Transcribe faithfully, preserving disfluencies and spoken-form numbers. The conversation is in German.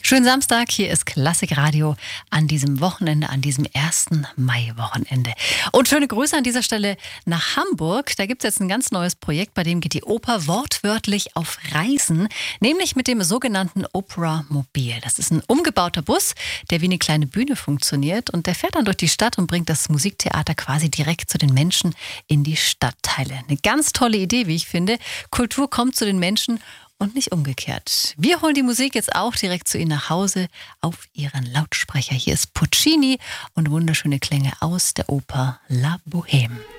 Schönen Samstag, hier ist Klassikradio an diesem Wochenende, an diesem ersten Mai-Wochenende. Und schöne Grüße an dieser Stelle nach Hamburg. Da gibt es jetzt ein ganz neues Projekt, bei dem geht die Oper wortwörtlich auf Reisen, nämlich mit dem sogenannten Opera Mobil. Das ist ein umgebauter Bus, der wie eine kleine Bühne funktioniert und der fährt dann durch die Stadt und bringt das Musiktheater quasi direkt zu den Menschen in die Stadtteile. Eine ganz tolle Idee, wie ich finde. Kultur kommt zu den Menschen und nicht umgekehrt. Wir holen die Musik jetzt auch direkt zu Ihnen nach Hause auf Ihren Lautsprecher. Hier ist Puccini und wunderschöne Klänge aus der Oper La Bohème.